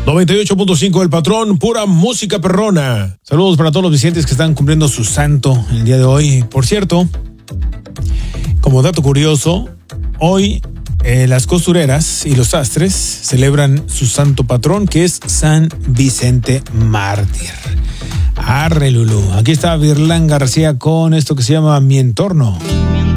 98.5 El Patrón, pura música perrona. Saludos para todos los vicentes que están cumpliendo su santo el día de hoy. Por cierto, como dato curioso, hoy las costureras y los sastres celebran su santo patrón, que es San Vicente Mártir. Arre, Lulú. Aquí está Virlán García con esto que se llama Mi Entorno.